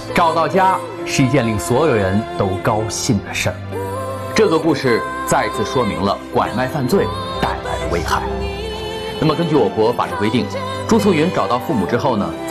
找到家是一件令所有人都高兴的事儿。这个故事再次说明了拐卖犯罪带来的危害。那么根据我国法律规定，朱素云找到父母之后呢，